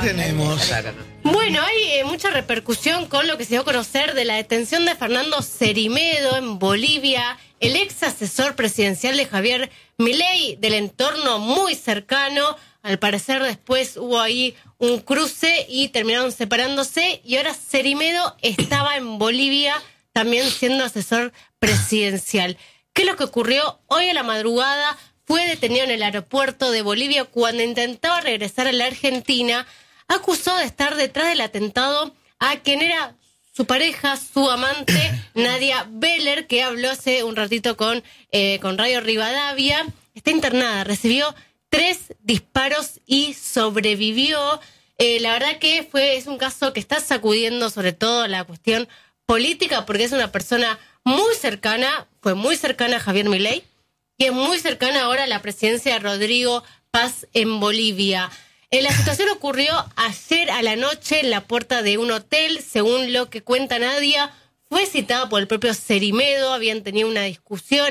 tenemos? Bueno, hay mucha repercusión con lo que se dio a conocer de la detención de Fernando Cerime`do en Bolivia, el ex asesor presidencial de Javier Milei, del entorno muy cercano. Al parecer después hubo ahí un cruce y terminaron separándose, y ahora Cerime`do estaba en Bolivia también siendo asesor presidencial. ¿Qué es lo que ocurrió? Hoy a la madrugada fue detenido en el aeropuerto de Bolivia cuando intentaba regresar a la Argentina. Acusó de estar detrás del atentado a quien era su pareja, su amante, Nadia Beller, que habló hace un ratito con Radio Rivadavia. Está internada, recibió 3 disparos y sobrevivió. La verdad que es un caso que está sacudiendo sobre todo la cuestión política, porque es una persona muy cercana, fue muy cercana a Javier Milei, y es muy cercana ahora a la presidencia de Rodrigo Paz en Bolivia. La situación ocurrió ayer a la noche en la puerta de un hotel. Según lo que cuenta Nadia, fue citada por el propio Cerime`do, habían tenido una discusión,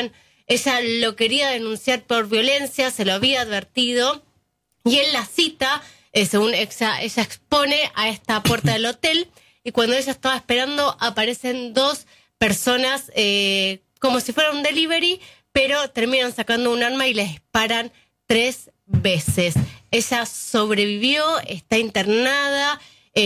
ella lo quería denunciar por violencia, se lo había advertido, y en la cita, según ella expone a esta puerta del hotel, y cuando ella estaba esperando aparecen 2 personas como si fuera un delivery, pero terminan sacando un arma y le disparan 3 veces. Ella sobrevivió, está internada,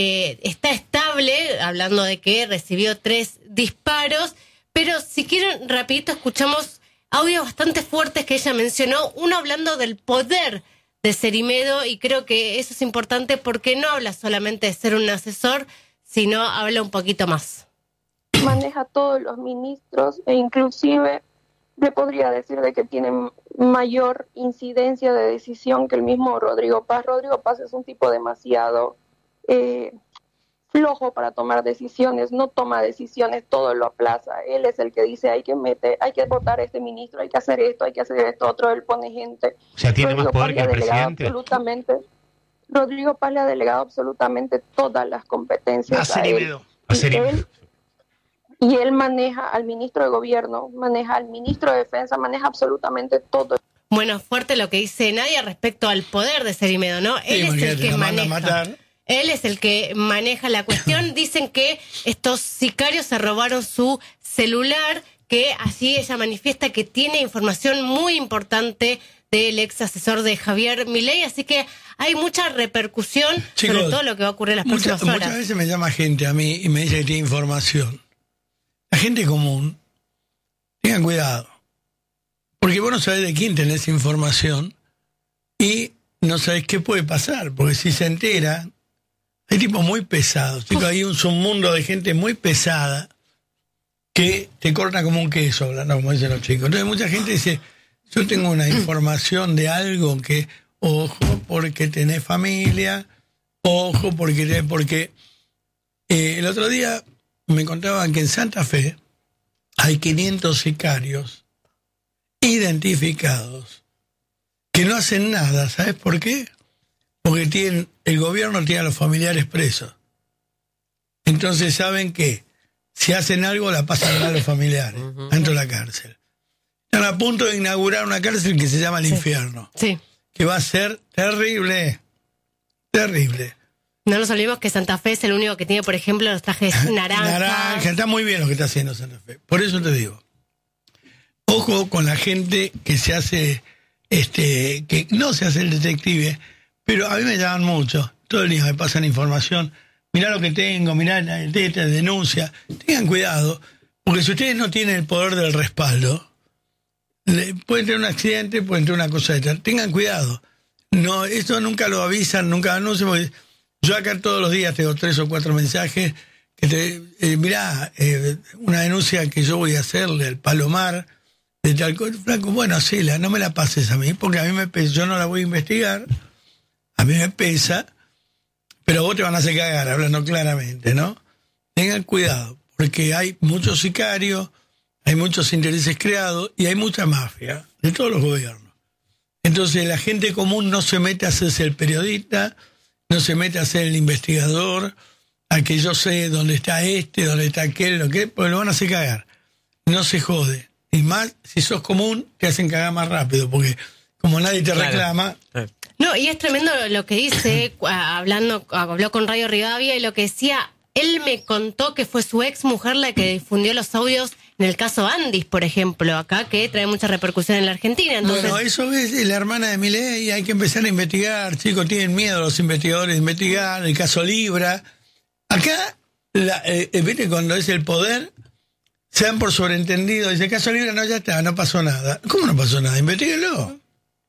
está estable, hablando de que recibió 3 disparos, pero si quieren rapidito escuchamos audios bastante fuertes que ella mencionó, uno hablando del poder de Cerime`do, y creo que eso es importante porque no habla solamente de ser un asesor, sino habla un poquito más. Maneja a todos los ministros e inclusive le podría decir de que tienen mayor incidencia de decisión que el mismo Rodrigo Paz. Rodrigo Paz es un tipo demasiado flojo para tomar decisiones, no toma decisiones, todo lo aplaza. Él es el que dice hay que votar a este ministro, hay que hacer esto otro, él pone gente. O sea, tiene más poder que el presidente. Rodrigo Paz le ha delegado absolutamente todas las competencias a él. Y él maneja al ministro de gobierno, maneja al ministro de defensa, maneja absolutamente todo. Bueno, fuerte lo que dice Nadia respecto al poder de Cerime`do, ¿no? Él es el que maneja. Él es el que maneja la cuestión. Dicen que estos sicarios se robaron su celular, que así ella manifiesta que tiene información muy importante del ex asesor de Javier Milei, así que hay mucha repercusión. Chicos, sobre todo lo que va a ocurrir en las próximas horas. Muchas veces me llama gente a mí y me dice que tiene información. La gente común, tengan cuidado, porque vos no sabés de quién tenés información y no sabés qué puede pasar, porque si se entera, hay tipos muy pesados, chicos, hay un submundo de gente muy pesada que te corta como un queso, hablando como dicen los chicos. Entonces mucha gente dice, yo tengo una información de algo que, ojo, porque tenés familia, ojo, porque el otro día me contaban que en Santa Fe hay 500 sicarios identificados que no hacen nada. ¿Sabes por qué? Porque el gobierno tiene a los familiares presos. Entonces saben que si hacen algo la pasan a los familiares dentro de la cárcel. Están a punto de inaugurar una cárcel que se llama el infierno. Sí. Que va a ser terrible. Terrible. No nos olvidemos que Santa Fe es el único que tiene, por ejemplo, los trajes naranja. Está muy bien lo que está haciendo Santa Fe. Por eso te digo, ojo con la gente que se hace, que no se hace el detective, pero a mí me llaman mucho. Todo el día me pasan información. Mirá lo que tengo, mirá esta denuncia. Tengan cuidado, porque si ustedes no tienen el poder del respaldo, pueden tener un accidente, pueden tener una cosa de tal. Tengan cuidado. No, esto nunca lo avisan, nunca anuncian, porque yo acá todos los días tengo 3 o 4 mensajes que mirá, una denuncia que yo voy a hacerle al Palomar de tal cosa. Franco, bueno, hacela, no me la pases a mí, porque a mí me pesa, yo no la voy a investigar, a mí me pesa, pero vos te van a hacer cagar, hablando claramente, ¿no? Tengan cuidado, porque hay muchos sicarios, hay muchos intereses creados y hay mucha mafia de todos los gobiernos. Entonces la gente común no se mete a hacerse el periodista, no se mete a ser el investigador, a que yo sé dónde está dónde está aquel, porque lo van a hacer cagar. No se jode. Y más, si sos común, te hacen cagar más rápido, porque como nadie te reclama, No, y es tremendo lo que dice, habló con Radio Rivadavia y lo que decía, él me contó que fue su ex mujer la que difundió los audios en el caso Andis, por ejemplo, acá, que trae mucha repercusión en la Argentina. Entonces... Bueno, eso es la hermana de Milei, hay que empezar a investigar, chicos, tienen miedo los investigadores de investigar, el caso Libra. Acá, viste, cuando es el poder, se dan por sobreentendido, dice, el caso Libra, no, ya está, no pasó nada. ¿Cómo no pasó nada? Investíguenlo.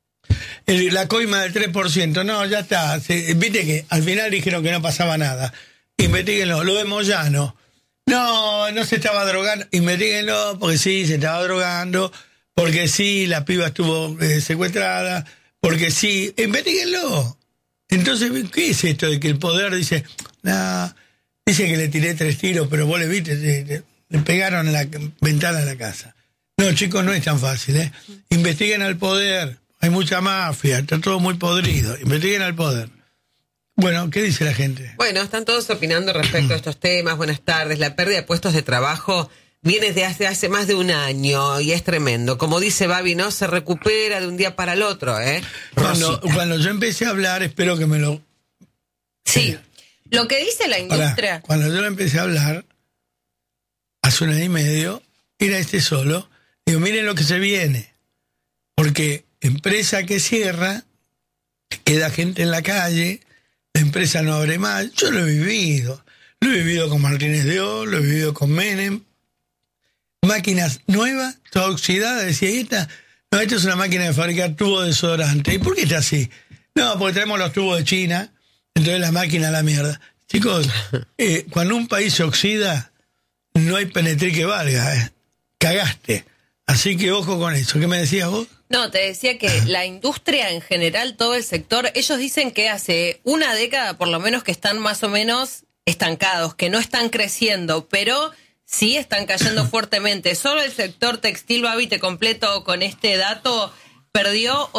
La coima del 3%, no, ya está. Viste que al final dijeron que no pasaba nada. Investíguenlo. Lo de Moyano. No se estaba drogando. Investíguenlo, porque sí, se estaba drogando. Porque sí, la piba estuvo secuestrada. Porque sí, investíguenlo. Entonces, ¿qué es esto de que el poder dice, dice que le tiré 3 tiros, pero vos le viste, le pegaron en la ventana de la casa? No, chicos, no es tan fácil, ¿eh? Investiguen al poder. Hay mucha mafia, está todo muy podrido. Investiguen al poder. Bueno, ¿qué dice la gente? Bueno, están todos opinando respecto a estos temas. Buenas tardes. La pérdida de puestos de trabajo viene desde hace más de un año y es tremendo. Como dice Babi, no se recupera de un día para el otro, ¿eh? Cuando yo empecé a hablar, espero que me lo... Sí, lo que dice la industria... Ahora, cuando yo empecé a hablar, hace 1 año y medio, era solo, digo, miren lo que se viene. Porque empresa que cierra, queda gente en la calle, la empresa no abre más. Yo lo he vivido con Martínez de O, lo he vivido con Menem. Máquinas nuevas, toda oxidada, decía, esta es una máquina de fabricar tubos de desodorante. ¿Y por qué está así? No, porque traemos los tubos de China, entonces la máquina a la mierda. Chicos, cuando un país se oxida, no hay penetrí que valga, cagaste. Así que ojo con eso. ¿Qué me decías vos? No, te decía que la industria en general, todo el sector, ellos dicen que hace 1 década por lo menos que están más o menos estancados, que no están creciendo, pero sí están cayendo fuertemente. Solo el sector textil, Babi, te completo con este dato, perdió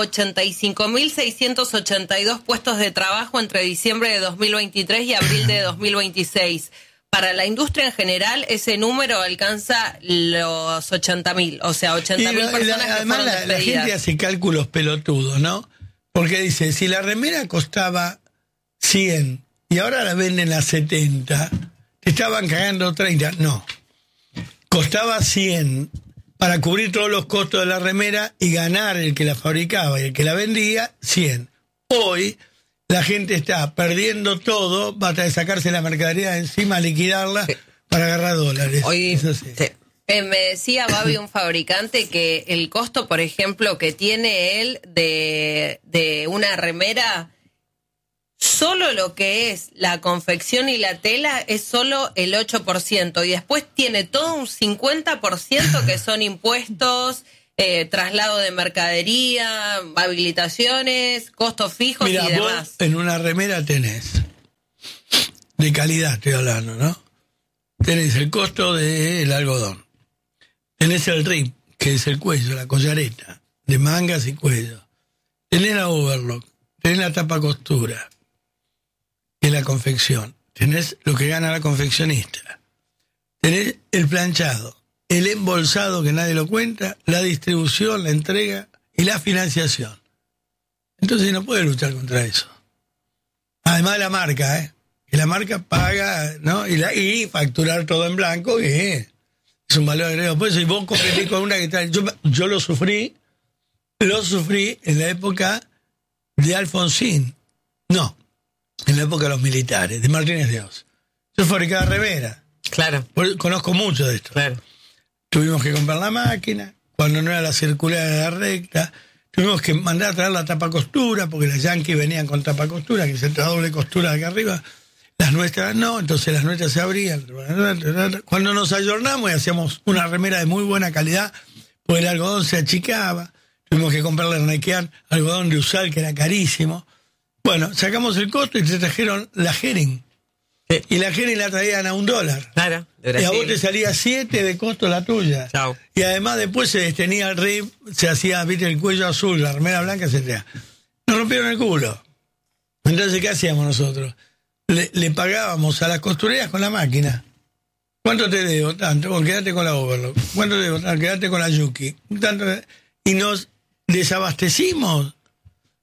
85.682 puestos de trabajo entre diciembre de 2023 y abril de 2026. Para la industria en general, ese número alcanza los 80.000, o sea, 80.000 personas que además fueron despedidas. la gente hace cálculos pelotudos, ¿no? Porque dice, si la remera costaba 100 y ahora la venden a 70, te estaban cagando 30. No, costaba 100 para cubrir todos los costos de la remera y ganar el que la fabricaba y el que la vendía, 100. Hoy... la gente está perdiendo todo, va a tratar de sacarse la mercadería de encima, liquidarla para agarrar dólares. Hoy, eso sí. Me decía Babi, un fabricante, que el costo, por ejemplo, que tiene él de una remera, solo lo que es la confección y la tela es solo el 8%, y después tiene todo un 50% que son impuestos, traslado de mercadería, habilitaciones, costos fijos. Mira, y demás. Vos en una remera tenés, de calidad estoy hablando, ¿no? Tenés el costo del algodón, tenés el rip, que es el cuello, la collareta, de mangas y cuello, tenés la overlock, tenés la tapa costura, que es la confección, tenés lo que gana la confeccionista, tenés el planchado, el embolsado que nadie lo cuenta, la distribución, la entrega y la financiación. Entonces no puede luchar contra eso. Además de la marca, que la marca paga, ¿no? Y facturar todo en blanco, que es un valor agregado. Por eso, si vos competís con una que está... Yo lo sufrí en la época de Alfonsín. No, en la época de los militares, de Martínez de Oz. Yo fabricaba remera. Claro. Conozco mucho de esto. Claro. Tuvimos que comprar la máquina, cuando no era la circular, era la recta. Tuvimos que mandar a traer la tapa costura, porque las Yankees venían con tapa costura, que se trae doble costura acá arriba. Las nuestras no, entonces las nuestras se abrían. Cuando nos ayornamos y hacíamos una remera de muy buena calidad, pues el algodón se achicaba. Tuvimos que comprarle al Nequean algodón de Usal, que era carísimo. Bueno, sacamos el costo y te trajeron la Hering. Y la Hering la traían a $1. Claro. Y a vos te salía 7 de costo la tuya. Chao. Y además después se destenía el rib, se hacía, viste, el cuello azul, la remera blanca, etc. Nos rompieron el culo. Entonces, ¿qué hacíamos nosotros? Le pagábamos a las costureras con la máquina. ¿Cuánto te debo? Tanto. Bueno, quédate con la Overlock. ¿Cuánto te debo? Tanto. Quédate con la Yuki. Tanto. Y nos desabastecimos.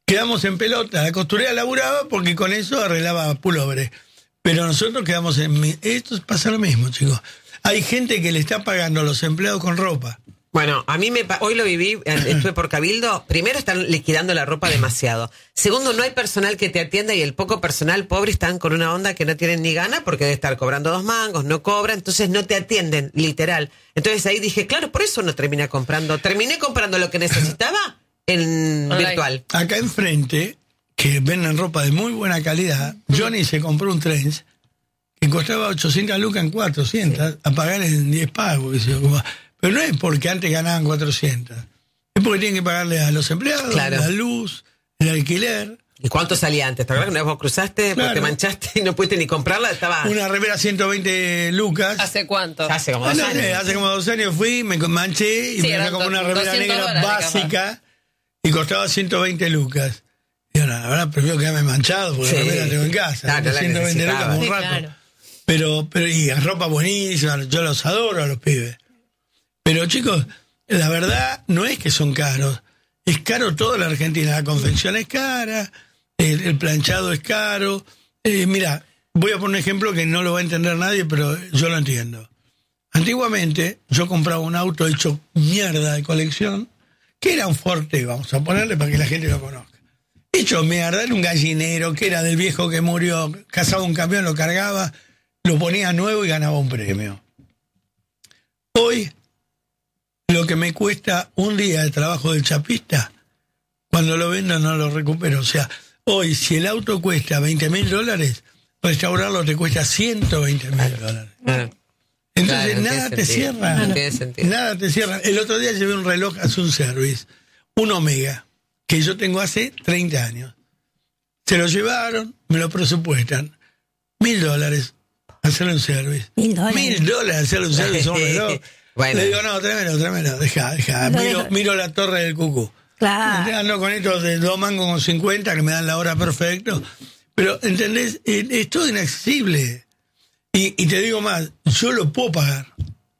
quedamos en pelota. La costurera laburaba porque con eso arreglaba pullovers. Pero nosotros quedamos en... Esto pasa lo mismo, chicos. Hay gente que le está pagando a los empleados con ropa. Bueno, a mí hoy lo viví, estuve por Cabildo. Primero, están liquidando la ropa demasiado. Segundo, no hay personal que te atienda y el poco personal pobre están con una onda que no tienen ni gana porque debe estar cobrando 2 mangos, no cobra, entonces no te atienden, literal. Entonces ahí dije, claro, por eso no terminé comprando lo que necesitaba en virtual. Acá enfrente, que venden ropa de muy buena calidad, Johnny se compró un trench que costaba 800 lucas en 400, a pagar en 10 pagos. Pero no es porque antes ganaban 400. Es porque tienen que pagarle a los empleados, la luz, el alquiler. ¿Y cuánto salía antes? ¿Te acuerdas que una vez vos cruzaste, porque te manchaste y no pudiste ni comprarla? Estaba... Una remera 120 lucas. ¿Hace cuánto? Hace como 2 años. Hace como 2 años fui, me manché y me compré una remera negra básica y costaba 120 lucas. Y ahora prefiero quedarme manchado porque la remera tengo en casa. 120 lucas por un rato. Claro. Pero y ropa buenísima, yo los adoro a los pibes. Pero chicos, la verdad no es que son caros. Es caro todo en la Argentina. La confección es cara, el planchado es caro. Mira, voy a poner un ejemplo que no lo va a entender nadie, pero yo lo entiendo. Antiguamente yo compraba un auto hecho mierda de colección, que era un Forte, vamos a ponerle para que la gente lo conozca. Hecho mierda, era un gallinero, que era del viejo que murió, cazaba un camión, lo cargaba, lo ponía nuevo y ganaba un premio. Hoy, lo que me cuesta un día de trabajo del chapista, cuando lo vendo no lo recupero. O sea, hoy si el auto cuesta $20,000, restaurarlo te cuesta $120,000. Entonces nada te cierra. Nada te cierra. El otro día llevé un reloj a un service, un Omega, que yo tengo hace 30 años. Se lo llevaron, me lo presupuestan. $1,000 hacerle un service. $1,000 hacerle un service a un reloj. Bueno. Le digo, no, tráemelo, deja. Miro la torre del Cucú. Claro. Ando con estos de 2 mangos con 50 que me dan la hora perfecto. Pero, ¿entendés? Es todo inaccesible. Y te digo más, yo lo puedo pagar.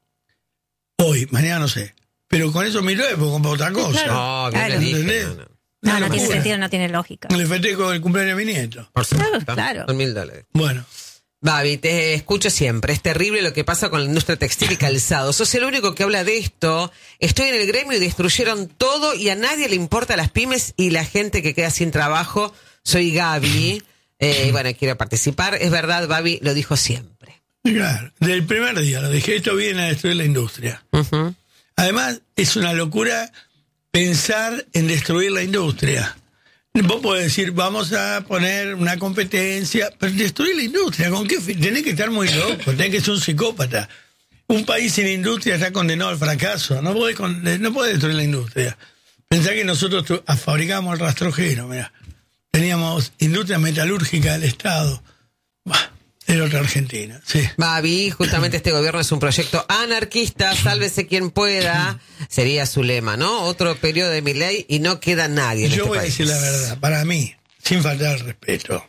Hoy, mañana no sé. Pero con esos $1,000 puedo comprar otra cosa. No, ¿entendés? No tiene sentido, no tiene lógica. Le festejo el cumpleaños de mi nieto. Por supuesto. Claro. Son $1,000. Bueno. Babi, te escucho siempre. Es terrible lo que pasa con la industria textil y calzado. Sos el único que habla de esto. Estoy en el gremio y destruyeron todo y a nadie le importa las pymes y la gente que queda sin trabajo. Soy Gaby. Bueno, quiero participar. Es verdad, Babi lo dijo siempre. Claro, del primer día lo dije. Esto viene a destruir la industria. Uh-huh. Además, es una locura pensar en destruir la industria. Vos podés decir, vamos a poner una competencia, pero destruir la industria, ¿con qué fin? Tenés que estar muy loco, tenés que ser un psicópata. Un país sin industria está condenado al fracaso, no podés destruir la industria. Pensá que nosotros fabricábamos el rastrojero, mirá. Teníamos industria metalúrgica del Estado. Bah, era otra Argentina, sí. Babi, justamente este gobierno es un proyecto anarquista, sálvese quien pueda, sería su lema, ¿no? Otro periodo de Milei y no queda nadie en Yo este voy país. a decir la verdad, para mí, sin faltar el respeto,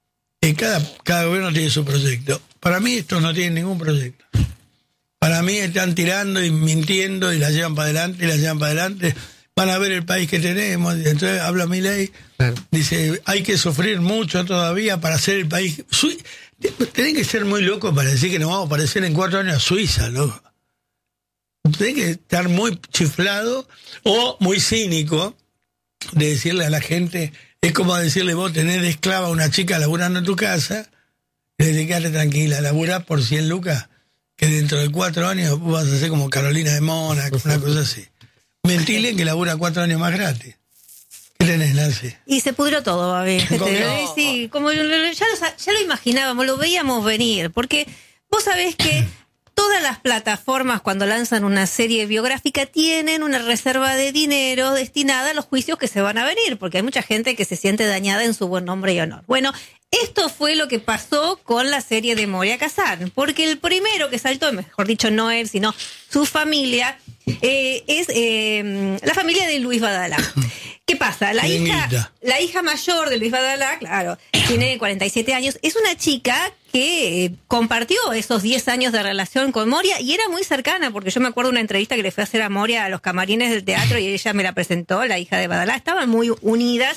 cada gobierno tiene su proyecto. Para mí estos no tienen ningún proyecto. Para mí están tirando y mintiendo y la llevan para adelante, Van a ver el país que tenemos. Entonces habla Milei, dice, hay que sufrir mucho todavía para hacer el país... Tienen que ser muy locos para decir que nos vamos a parecer en 4 años a Suiza, loco. Tienen que estar muy chiflado o muy cínico de decirle a la gente, es como decirle vos tenés de esclava a una chica laburando en tu casa, y le quedate tranquila, laburá por 100 lucas, que dentro de 4 años vos vas a ser como Carolina de Mónaco, una cosa así. Mentirle que labura 4 años más gratis. ¿Qué tenés, Nancy? Y se pudrió todo, Babi. Sí, como ya lo imaginábamos, lo veíamos venir, porque vos sabés que todas las plataformas cuando lanzan una serie biográfica tienen una reserva de dinero destinada a los juicios que se van a venir, porque hay mucha gente que se siente dañada en su buen nombre y honor. Bueno, esto fue lo que pasó con la serie de Moria Kazan, porque el primero que saltó, mejor dicho no él, sino su familia, es la familia de Luis Badalá. ¿Qué pasa? La hija mayor de Luis Badalá, claro, tiene 47 años, es una chica que compartió esos 10 años de relación con Moria y era muy cercana, porque yo me acuerdo de una entrevista que le fue a hacer a Moria a los camarines del teatro y ella me la presentó, la hija de Badalá, estaban muy unidas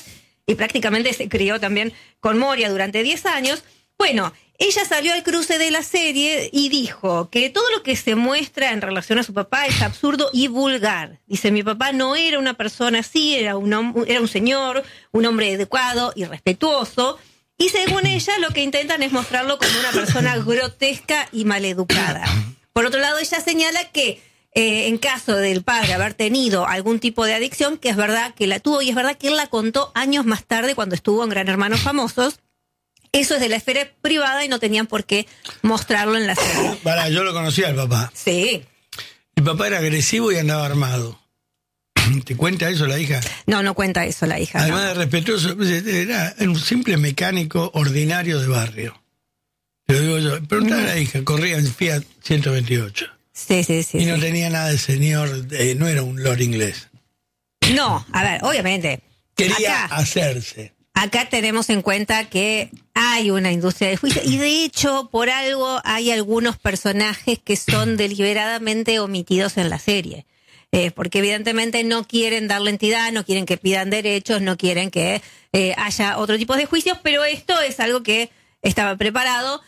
y prácticamente se crió también con Moria durante 10 años. Bueno, ella salió al cruce de la serie y dijo que todo lo que se muestra en relación a su papá es absurdo y vulgar. Dice, mi papá no era una persona así, era un señor, un hombre adecuado y respetuoso. Y según ella, lo que intentan es mostrarlo como una persona grotesca y maleducada. Por otro lado, ella señala que en caso del padre haber tenido algún tipo de adicción, que es verdad que la tuvo y es verdad que él la contó años más tarde cuando estuvo en Gran Hermano Famosos. Eso es de la esfera privada y no tenían por qué mostrarlo en la serie. Yo lo conocía al papá. Sí. El papá era agresivo y andaba armado. ¿Te cuenta eso la hija? No cuenta eso la hija. Además no. de respetuoso, era un simple mecánico ordinario de barrio. Te lo digo yo. Preguntaba a la hija, corría en Fiat 128. Sí. Y no tenía nada de señor, no era un lord inglés. No, a ver, obviamente. Quería hacerse. Acá tenemos en cuenta que hay una industria del juicio y de hecho por algo hay algunos personajes que son deliberadamente omitidos en la serie. Porque evidentemente no quieren darle entidad, no quieren que pidan derechos, no quieren que haya otro tipo de juicios, pero esto es algo que estaba preparado.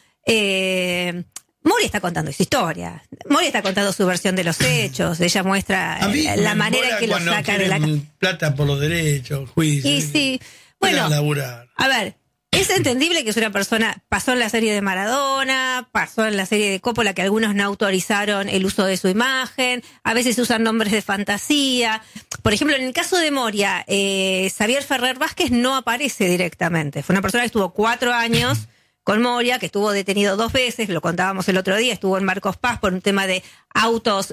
Moria está contando su historia. Moria está contando su versión de los hechos. Ella muestra la manera en que lo saca de la plata por los derechos, juicios. Y sí. Bueno, a ver, es entendible que es una persona, pasó en la serie de Maradona, pasó en la serie de Coppola, que algunos no autorizaron el uso de su imagen, a veces usan nombres de fantasía. Por ejemplo, en el caso de Moria, Xavier Ferrer Vázquez no aparece directamente. Fue una persona que estuvo 4 años con Moria, que estuvo detenido 2 veces, lo contábamos el otro día, estuvo en Marcos Paz por un tema de autos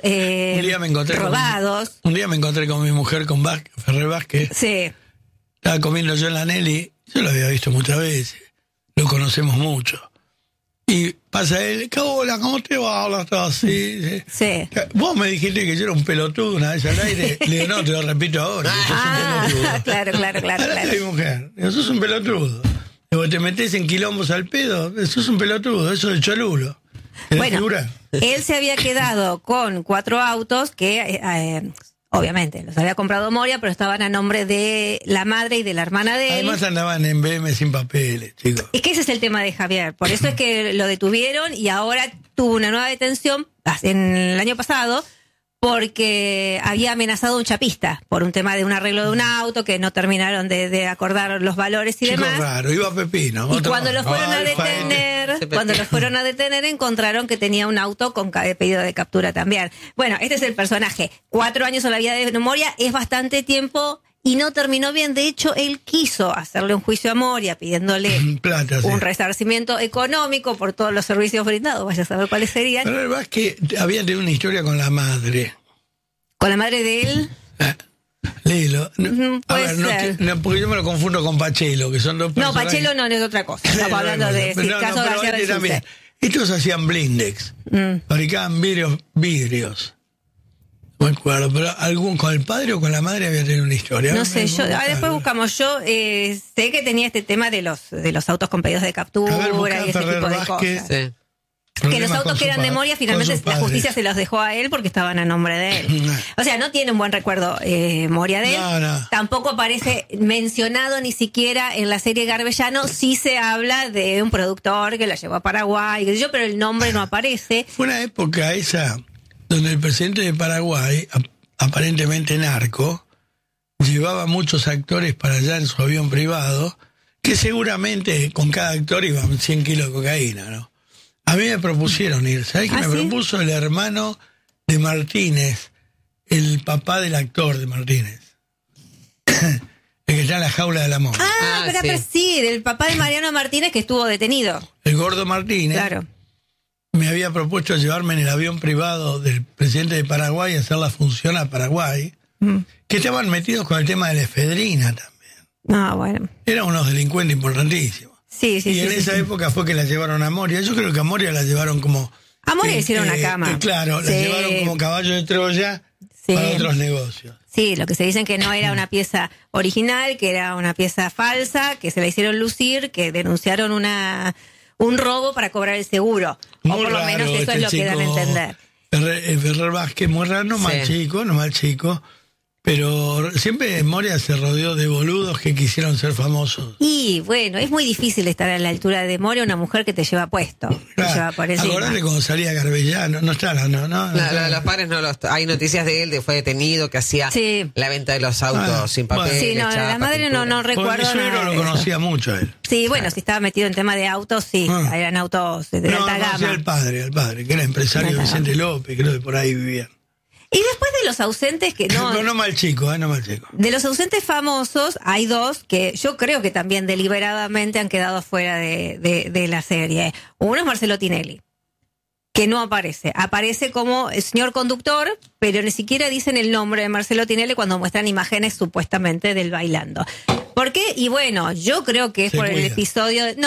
robados. Un día me encontré con mi mujer, con Ferrer Vázquez. Sí. Estaba comiendo yo en la Nelly, yo lo había visto muchas veces, lo conocemos mucho. Y pasa él, hola, ¿cómo te va? Hablas todo así. Sí. Vos me dijiste que yo era un pelotudo una vez al aire. Le digo, no, te lo repito ahora. Que sos un pelotudo. Claro. Mi mujer, digo, sos un pelotudo. Digo, te metés en quilombos al pedo, sos un pelotudo, eso del cholulo. Bueno, él se había quedado con 4 autos que... obviamente, los había comprado Moria, pero estaban a nombre de la madre y de la hermana de él. Además andaban en BM sin papeles, chicos. Es que ese es el tema de Javier. Por eso es que lo detuvieron y ahora tuvo una nueva detención en el año pasado porque había amenazado a un chapista por un tema de un arreglo de un auto que no terminaron de acordar los valores y Chico demás. Raro, iba Pepino. Y cuando lo fueron a detener, encontraron que tenía un auto con pedido de captura también. Bueno, este es el personaje. 4 años en la vida de Moria es bastante tiempo y no terminó bien. De hecho, él quiso hacerle un juicio a Moria pidiéndole un resarcimiento económico por todos los servicios brindados. Vaya a saber cuáles serían. Pero la verdad es que había tenido una historia con la madre. ¿Con la madre de él? Lilo. Puede ser. Porque yo me lo confundo con Pachelo, que son dos personas. No, Pachelo no es otra cosa. Estamos hablando de caso de García también. Estos hacían blindex. Fabricaban vidrios. No me acuerdo, pero con el padre o con la madre había tenido una historia. No sé, después buscamos. Yo sé que tenía este tema de los autos con pedidos de captura y ese tipo de cosas. Sí. Que los autos que eran de Moria, finalmente la justicia se los dejó a él porque estaban a nombre de él. O sea, no tiene un buen recuerdo Moria de él. No. Tampoco aparece mencionado ni siquiera en la serie Garbellano. Sí se habla de un productor que la llevó a Paraguay, pero el nombre no aparece. Fue una época esa donde el presidente de Paraguay, aparentemente narco, llevaba muchos actores para allá en su avión privado, que seguramente con cada actor iban 100 kilos de cocaína, ¿no? A mí me propusieron ir. ¿Sabés qué me propuso? El hermano de Martínez, el papá del actor de Martínez. El que está en la jaula del amor. Pero sí, el papá de Mariano Martínez que estuvo detenido. El gordo Martínez. Claro. Me había propuesto llevarme en el avión privado del presidente de Paraguay a hacer la función a Paraguay, que estaban metidos con el tema de la efedrina también. Bueno. Eran unos delincuentes importantísimos. Sí, y en esa época fue que la llevaron a Moria. Yo creo que a Moria la llevaron como... A Moria le hicieron una cama. Claro, la llevaron como caballo de Troya para otros negocios. Sí, lo que se dicen que no era una pieza original, que era una pieza falsa, que se la hicieron lucir, que denunciaron un robo para cobrar el seguro. Muy o por lo menos eso es lo que dan a entender. Ferrer Vázquez, muy raro, no mal chico, Pero siempre Moria se rodeó de boludos que quisieron ser famosos. Y bueno, es muy difícil estar a la altura de Moria, una mujer que te lleva puesto. Te lleva por encima. Acordate cuando salía Garbellano, no está, no. Los padres no los... Hay noticias de él, fue detenido, que hacía la venta de los autos sin papel. Sí, no, la madre no recuerdo nada. Yo lo conocía mucho a él. Sí, bueno, si estaba metido en tema de autos, sí, eran autos de alta gama. Al padre, que era empresario Vicente López, creo que por ahí vivían. Y después de los ausentes que no... Pero no mal chico, no mal chico. De los ausentes famosos, hay dos que yo creo que también deliberadamente han quedado fuera de la serie. Uno es Marcelo Tinelli, que no aparece. Aparece como el señor conductor, pero ni siquiera dicen el nombre de Marcelo Tinelli cuando muestran imágenes supuestamente del bailando. ¿Por qué? Y bueno, yo creo que es por el episodio de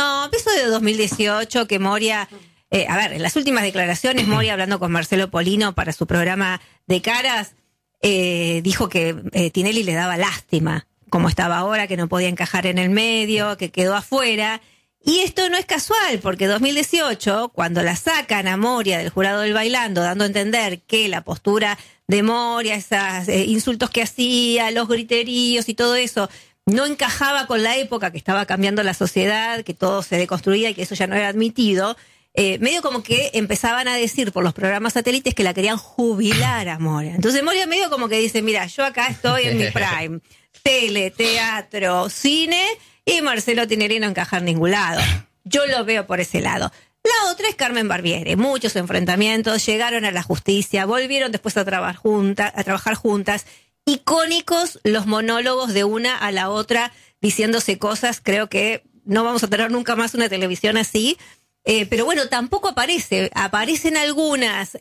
2018 que Moria... en las últimas declaraciones, Moria, hablando con Marcelo Polino para su programa de Caras, dijo que Tinelli le daba lástima, como estaba ahora, que no podía encajar en el medio, que quedó afuera. Y esto no es casual, porque 2018, cuando la sacan a Moria del jurado del bailando, dando a entender que la postura de Moria, esos insultos que hacía, los griteríos y todo eso, no encajaba con la época que estaba cambiando la sociedad, que todo se deconstruía y que eso ya no era admitido, medio como que empezaban a decir por los programas satélites que la querían jubilar a Moria. Entonces Moria medio como que dice, mira, yo acá estoy en mi prime, tele, teatro, cine, y Marcelo Tinelli no encaja en ningún lado. Yo lo veo por ese lado. La otra es Carmen Barbieri. Muchos enfrentamientos, llegaron a la justicia, volvieron después a trabajar juntas. Icónicos los monólogos de una a la otra, diciéndose cosas. Creo que no vamos a tener nunca más una televisión así. Pero bueno, tampoco aparecen algunas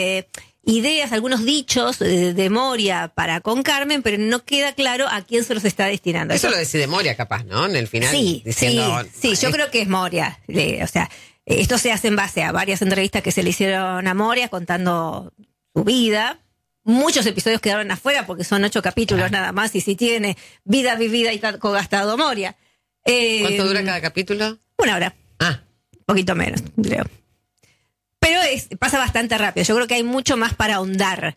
ideas, algunos dichos de Moria para con Carmen, pero no queda claro a quién se los está destinando. Eso lo decide Moria, capaz, ¿no? En el final. Sí, diciendo, sí, yo creo que es Moria. O sea, esto se hace en base a varias entrevistas que se le hicieron a Moria contando su vida. Muchos episodios quedaron afuera porque son 8 capítulos nada más, y si tiene vida vivida y gastado Moria. ¿Cuánto dura cada capítulo? 1 hora. Poquito menos, creo. Pero pasa bastante rápido. Yo creo que hay mucho más para ahondar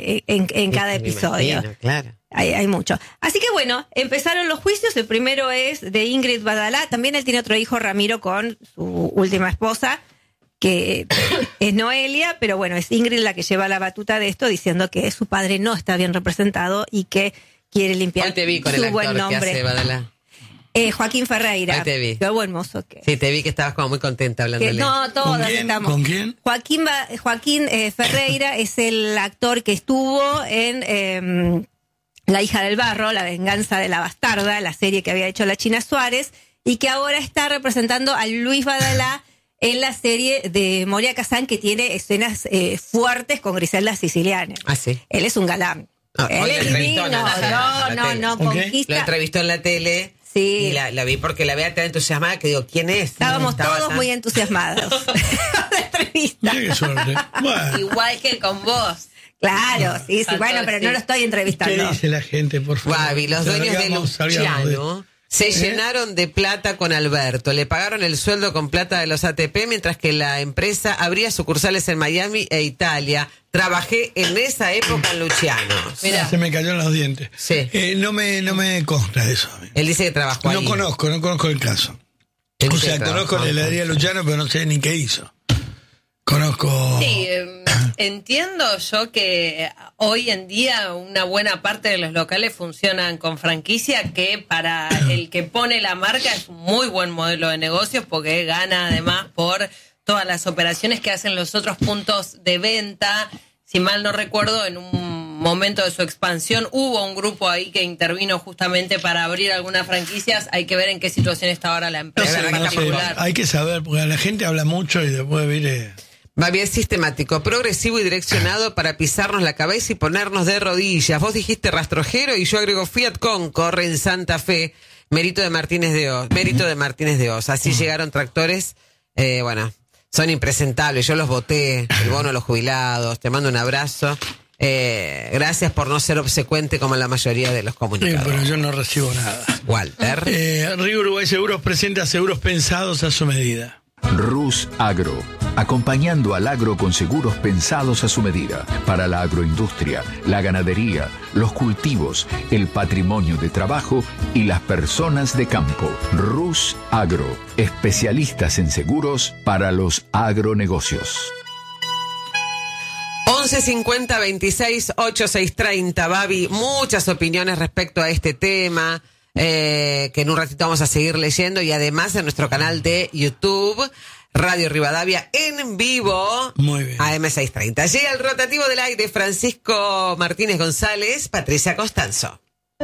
en cada episodio. Imagino, claro. Hay mucho. Así que bueno, empezaron los juicios. El primero es de Ingrid Badalá. También él tiene otro hijo, Ramiro, con su última esposa, que es Noelia. Pero bueno, es Ingrid la que lleva la batuta de esto, diciendo que su padre no está bien representado y que quiere limpiar Hoy te vi con su el buen actor nombre. que hace Badalá. Joaquín Ferreira. Ahí te vi. Qué buen mozo que. Sí, te vi que estabas como muy contenta hablándole. No, todas estamos. ¿Con quién? Joaquín Ferreira es el actor que estuvo en La hija del barro, La venganza de la bastarda, la serie que había hecho la China Suárez, y que ahora está representando a Luis Badalá en la serie de Moria Kazán, que tiene escenas fuertes con Griselda Siciliani. Ah, sí. Él es un galán. Él es divino. No, conquista. Lo entrevistó en la tele. Sí. Y la vi porque la veía tan entusiasmada que digo, ¿quién es? Estábamos todos muy entusiasmados con la entrevista. Qué suerte. Bueno. Igual que con vos. Claro, sí, bueno, pero no lo estoy entrevistando. ¿Qué dice la gente, por favor? Guavi, los dueños de Luciano se llenaron de plata con Alberto. Le pagaron el sueldo con plata de los ATP, mientras que la empresa abría sucursales en Miami e Italia. Trabajé en esa época en Luciano. Mirá. Se me cayeron los dientes. Sí. No me consta eso. Él dice que trabajó ahí. No conozco el caso. O sea, conozco la heladería Luciano, pero no sé ni qué hizo. Conozco... Sí, entiendo yo que hoy en día una buena parte de los locales funcionan con franquicia, que para el que pone la marca es un muy buen modelo de negocios, porque gana además por todas las operaciones que hacen los otros puntos de venta. Si mal no recuerdo, en un momento de su expansión hubo un grupo ahí que intervino justamente para abrir algunas franquicias. Hay que ver en qué situación está ahora la empresa en particular. Hay que saber, porque la gente habla mucho y después viene... Va bien sistemático, progresivo y direccionado para pisarnos la cabeza y ponernos de rodillas. Vos dijiste rastrojero y yo agrego Fiat Concord en Santa Fe, mérito de Martínez de Oz. Así llegaron tractores, bueno, son impresentables. Yo los voté, el bono a los jubilados. Te mando un abrazo. Gracias por no ser obsecuente como la mayoría de los comunicadores. Sí, pero yo no recibo nada. Walter. Río Uruguay Seguros presenta seguros pensados a su medida. Rus Agro, acompañando al agro con seguros pensados a su medida, para la agroindustria, la ganadería, los cultivos, el patrimonio de trabajo y las personas de campo. Rus Agro, especialistas en seguros para los agronegocios. 1150 26 8630, Babi, muchas opiniones respecto a este tema, que en un ratito vamos a seguir leyendo, y además en nuestro canal de YouTube, Radio Rivadavia en vivo. Muy bien. AM630. Llega el rotativo del aire, Francisco Martínez González, Patricia Costanzo.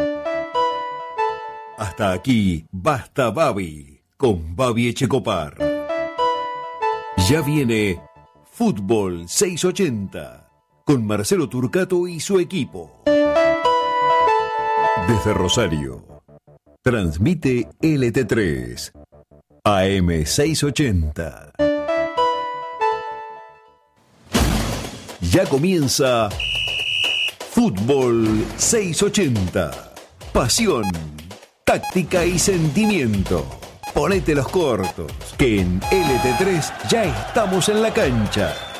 Hasta aquí, Basta Babi, con Babi Echecopar. Ya viene Fútbol 680, con Marcelo Turcato y su equipo. Desde Rosario, transmite LT3, AM680. Ya comienza Fútbol 680. Pasión, táctica y sentimiento. Ponete los cortos, que en LT3 ya estamos en la cancha.